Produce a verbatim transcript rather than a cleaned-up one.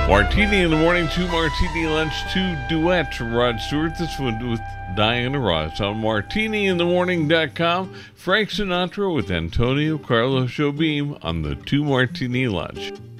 Martini in the Morning, two Martini Lunch, two Duet. Rod Stewart, this one with Diana Ross on martini in the morning dot com. Frank Sinatra with Antonio Carlos Jobim on the two Martini Lunch.